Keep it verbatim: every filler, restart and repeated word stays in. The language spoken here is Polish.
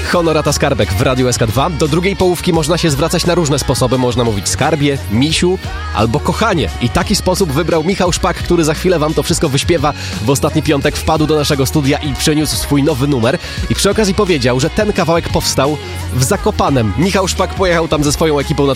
Honorata Skarbek w Radiu S K dwa. Do drugiej połówki można się zwracać na różne sposoby. Można mówić skarbie, misiu albo kochanie. I taki sposób wybrał Michał Szpak, który za chwilę wam to wszystko wyśpiewa. W ostatni piątek wpadł do naszego studia i przyniósł swój nowy numer. I przy okazji powiedział, że ten kawałek powstał w Zakopanem. Michał Szpak pojechał tam ze swoją ekipą na